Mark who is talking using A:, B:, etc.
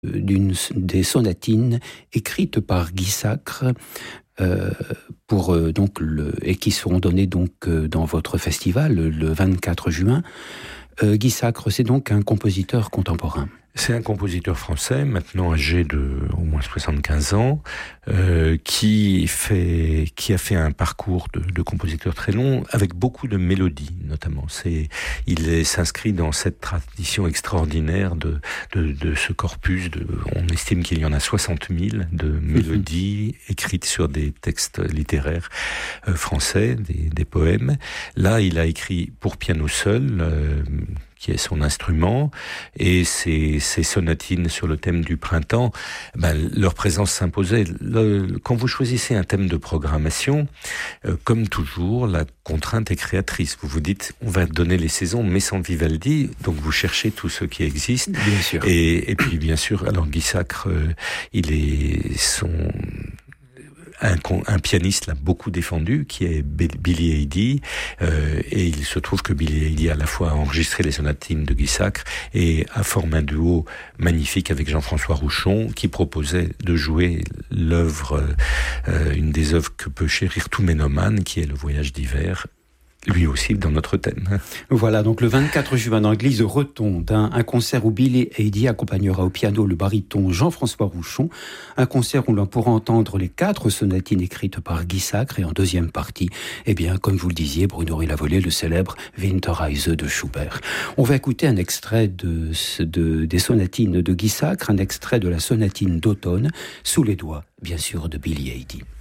A: des sonatines écrites par Guy Sacre et qui seront données donc dans votre festival le 24 juin. Guy Sacre, c'est donc un compositeur contemporain.
B: C'est un compositeur français, maintenant âgé de au moins 75 ans, qui a fait un parcours de compositeur très long, avec beaucoup de mélodies, notamment. Il s'inscrit dans cette tradition extraordinaire de ce corpus. On estime qu'il y en a 60 000 de mélodies écrites sur des textes littéraires français, des poèmes. Là, il a écrit pour piano seul, qui est son instrument, et ces sonatines sur le thème du printemps, leur présence s'imposait. Quand vous choisissez un thème de programmation, comme toujours, la contrainte est créatrice. Vous vous dites, on va donner les saisons, mais sans Vivaldi, donc vous cherchez tout ce qui existe.
A: Bien sûr.
B: Et puis, bien sûr, alors Guy Sacre, un pianiste l'a beaucoup défendu, qui est Billy Eide, et il se trouve que Billy Eide à la fois a enregistré les sonatines de Guy Sacre et a formé un duo magnifique avec Jean-François Rouchon, qui proposait de jouer l'œuvre, une des œuvres que peut chérir tout ménomane, qui est Le Voyage d'hiver, lui aussi dans notre thème.
A: Voilà, donc le 24 juin dans l'église Retonde, un concert où Billy Eide accompagnera au piano le baryton Jean-François Rouchon, un concert où l'on pourra entendre les 4 sonatines écrites par Guy Sacre, et en deuxième partie, comme vous le disiez, Bruno Rilhavollet, le célèbre Winterreise de Schubert. On va écouter un extrait des sonatines de Guy Sacre, un extrait de la sonatine d'automne, sous les doigts, bien sûr, de Billy Eide.